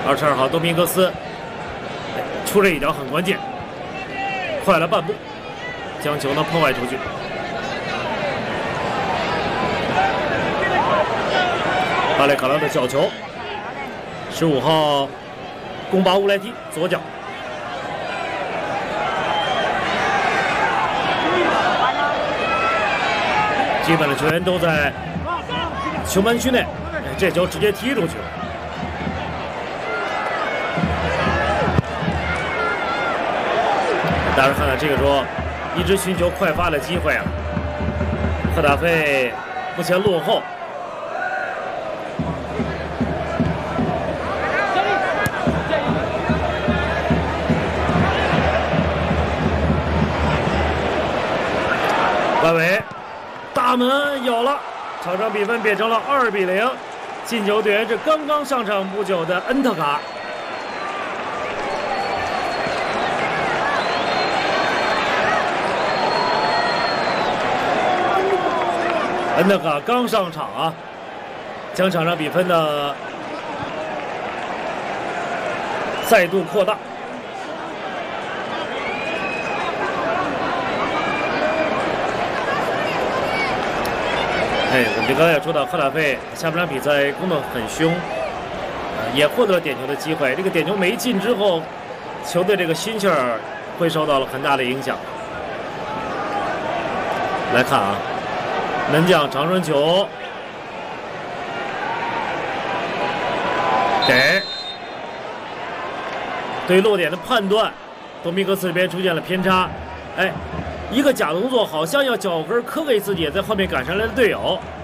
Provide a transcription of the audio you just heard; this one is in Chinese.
22号多明戈斯出这一脚很关键，快了半步，将球呢碰外出去。巴雷卡拉的角球，15号贡巴乌莱蒂左脚。基本的球员都在球门区内，这球直接踢出去了。大家看到这个说，一直寻求快发的机会啊。赫塔费目前落后。外围，大门有了，场上比分变成了2-0。进球队员是刚刚上场不久的恩特卡。恩特卡刚上场啊，将场上比分呢再度扩大。我们刚才也说到，赫塔费下半场比赛攻得很凶，也获得了点球的机会。这个点球没进之后，球队这个心气儿会受到了很大的影响。来看啊，门将长传球，给对落点的判断，多明戈斯这边出现了偏差，一个假动作，好像要脚跟磕给自己在后面赶上来的队友，